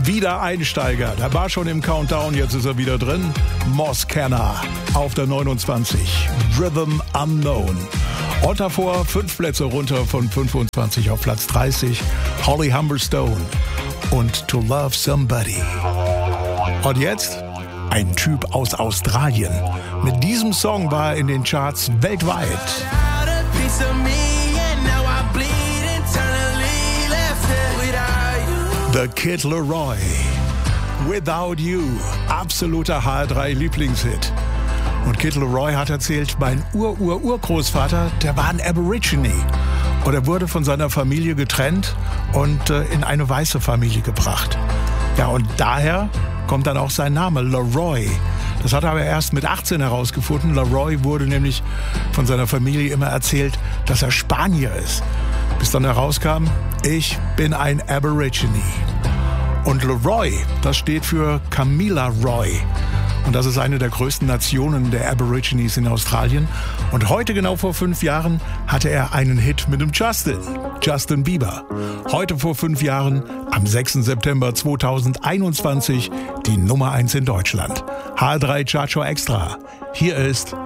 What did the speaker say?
Wieder Einsteiger. Der war schon im Countdown, jetzt ist er wieder drin. Moss Kenner auf der 29. Rhythm Unknown. Und davor 5 Plätze runter von 25 auf Platz 30. Holly Humberstone und To Love Somebody. Und jetzt ein Typ aus Australien. Mit diesem Song war er in den Charts weltweit. The Kid Laroi, Without You, absoluter HR3-Lieblingshit. Und Kid Laroi hat erzählt, mein Urgroßvater, der war ein Aborigine. Und er wurde von seiner Familie getrennt und in eine weiße Familie gebracht. Ja, und daher kommt dann auch sein Name, Laroi. Das hat er aber erst mit 18 herausgefunden. Laroi wurde nämlich von seiner Familie immer erzählt, dass er Spanier ist. Bis dann herauskam, ich bin ein Aborigine. Und Laroi, das steht für Kamilaroi. Und das ist eine der größten Nationen der Aborigines in Australien. Und heute, genau vor 5 Jahren, hatte er einen Hit mit dem Justin Bieber. Heute vor 5 Jahren, am 6. September 2021, die Nummer 1 in Deutschland. HR3 Chartshow Extra. Hier ist